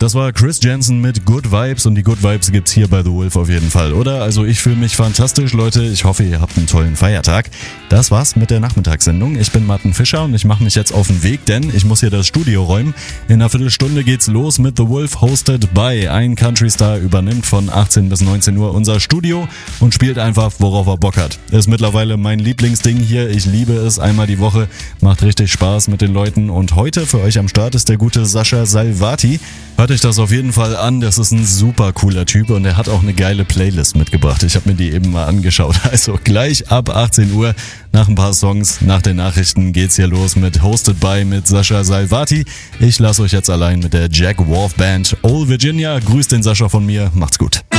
Das war Chris Janson mit Good Vibes und die Good Vibes gibt's hier bei The Wolf auf jeden Fall, oder? Also ich fühle mich fantastisch, Leute. Ich hoffe, ihr habt einen tollen Feiertag. Das war's mit der Nachmittagssendung. Ich bin Martin Fischer und ich mache mich jetzt auf den Weg, denn ich muss hier das Studio räumen. In einer Viertelstunde geht's los mit The Wolf, hosted by ein Country Star, übernimmt von 18 bis 19 Uhr unser Studio und spielt einfach, worauf er Bock hat. Ist mittlerweile mein Lieblingsding hier. Ich liebe es einmal die Woche. Macht richtig Spaß mit den Leuten und heute für euch am Start ist der gute Sascha Salvati. Hört euch das auf jeden Fall an, das ist ein super cooler Typ und er hat auch eine geile Playlist mitgebracht. Ich habe mir die eben mal angeschaut. Also gleich ab 18 Uhr, nach ein paar Songs, nach den Nachrichten geht's hier los mit Hosted by mit Sascha Salvati. Ich lasse euch jetzt allein mit der Jack Wolf Band. Old Virginia, grüßt den Sascha von mir, macht's gut.